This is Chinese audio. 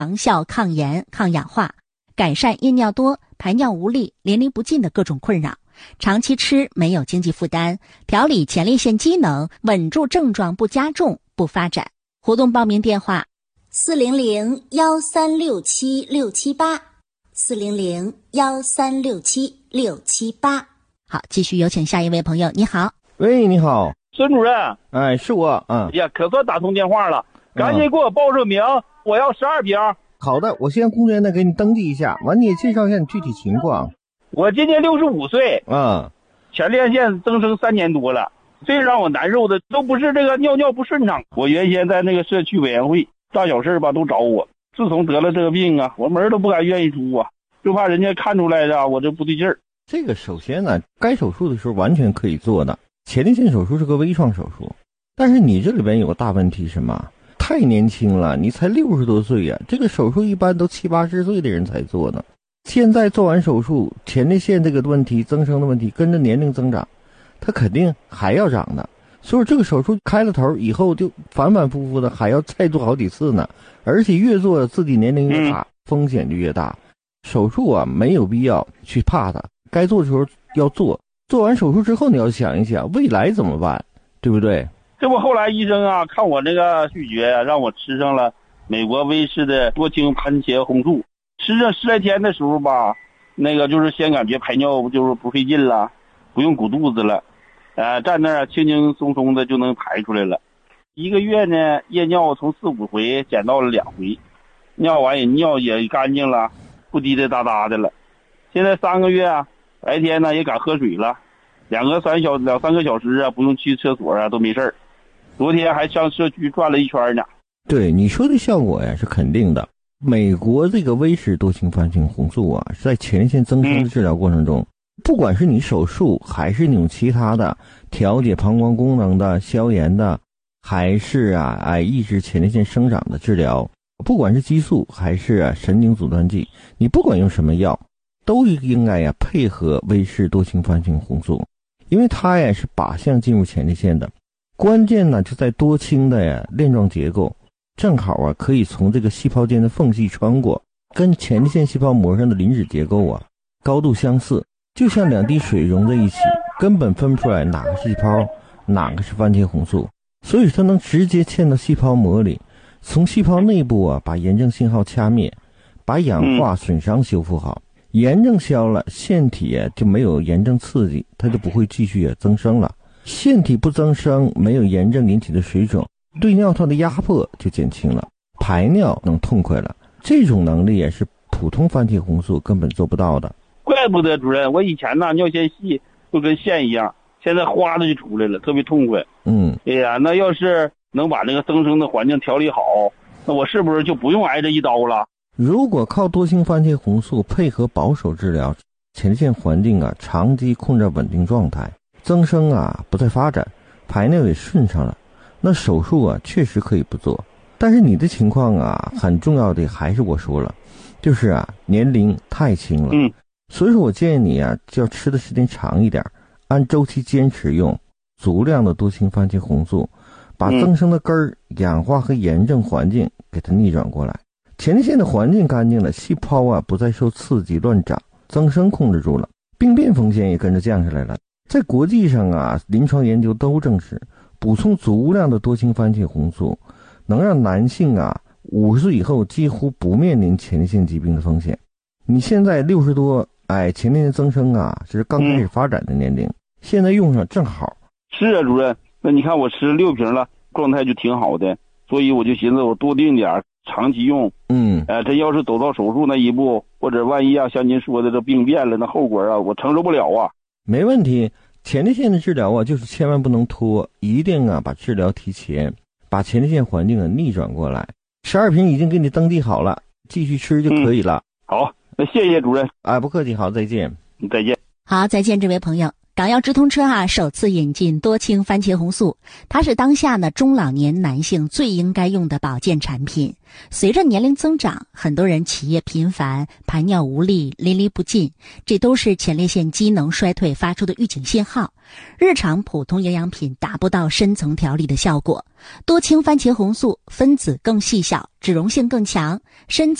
长效抗炎、抗氧化，改善夜尿多、排尿无力、淋漓不尽的各种困扰。长期吃没有经济负担，调理前列腺机能，稳住症状不加重不发展。活动报名电话400-1367-678，400-1367-678。好，继续有请下一位朋友。你好。 喂，你好， 孙主任。 哎，是我。 哎呀，可算打通电话了，赶紧给我报上名，我要12瓶。 好的，我先工作人员给你登记一下，完你也介绍一下你具体情况。 我今年65岁，前列腺增生3年多了，最让我难受的都不是这个尿不顺畅，我原先在那个社区委员会，大小事吧都找我，自从得了这个病啊，我门都不敢愿意出啊，就怕人家看出来的我这不对劲儿。 这个首先呢，该手术的时候完全可以做的，前列腺手术是个微创手术，但是你这里边有个大问题是什么？太年轻了，你才60多岁呀，这个手术一般都70、80岁的人才做的。现在做完手术，前列腺这个问题增生的问题跟着年龄增长，它肯定还要长的，所以这个手术开了头以后就反反复复的还要再做好几次呢，而且越做自己年龄越大，风险就越大。手术啊没有必要去怕它，该做的时候要做，做完手术之后你要想一想未来怎么办，对不对？ 这不后来医生啊看我这个拒绝啊，让我吃上了美国威士的多氢番茄红素。吃上10来天的时候吧，那个就是先感觉排尿就是不费劲了，不用鼓肚子了，站那儿轻轻松松的就能排出来了。1个月呢，夜尿从4、5回减到了2回，尿完尿也干净了，不滴滴答答的了。现在3个月啊，白天呢也敢喝水了，2、3个小时啊，不用去厕所啊都没事儿。昨天还上社区转了一圈呢。 对你说的效果呀是肯定的。美国这个威氏多氢番茄红素啊，是在前列腺增生的治疗过程中，不管是你手术还是那种其他的调节膀胱功能的、消炎的，还是抑制前列腺生长的治疗，不管是激素还是神经阻断剂，你不管用什么药，都应该配合威氏多氢番茄红素，因为它是靶向进入前列腺的。关键呢就在多氢的链状结构。正好可以从这个细胞间的缝隙穿过，跟前列腺细胞膜上的磷脂结构高度相似，就像2滴水融在一起，根本分不出来哪个是细胞，哪个是番茄红素，所以它能直接嵌到细胞膜里，从细胞内部把炎症信号掐灭，把氧化损伤修复好，炎症消了，腺体就没有炎症刺激，它就不会继续增生了，腺体不增生，没有炎症引起的水肿，对尿道的压迫就减轻了，排尿能痛快了，这种能力也是普通番茄红素根本做不到的。 怪不得主任，我以前尿线细就跟线一样，现在哗的就出来了，特别痛快。哎呀，那要是能把那个增生的环境调理好，那我是不是就不用挨这一刀了？ 如果靠多氢番茄红素配合保守治疗，前列腺环境长期控制稳定状态，增生不再发展，排尿也顺畅了，那手术确实可以不做。但是你的情况很重要的还是我说了，就是年龄太轻了。所以说我建议你就要吃的时间长一点，按周期坚持用足量的多氢番茄红素，把增生的根儿、氧化和炎症环境给它逆转过来。前列腺的环境干净了，细胞不再受刺激乱长，增生控制住了，病变风险也跟着降下来了。在国际上临床研究都证实，补充足量的多氢番茄红素能让男性50岁以后几乎不面临前列腺疾病的风险。你现在60多，前列腺增生这是刚开始发展的年龄，现在用上正好。 是啊，主任，那你看我吃6瓶了，状态就挺好的，所以我就寻思我多订点，长期用。真要是走到手术那一步，或者万一像您说的这病变了，那后果我承受不了啊。 没问题，前列腺的治疗就是千万不能拖，一定把治疗提前，把前列腺环境逆转过来。12瓶已经给你登记好了，继续吃就可以了。 好，那谢谢主任。 不客气，好，再见。 再见。 好，再见，这位朋友。 港药直通车首次引进多氢番茄红素，它是当下中老年男性最应该用的保健产品。随着年龄增长，很多人起夜频繁、排尿无力、淋漓不尽，这都是前列腺机能衰退发出的预警信号。日常普通营养品达不到深层调理的效果。多氢番茄红素分子更细小，脂溶性更强，深层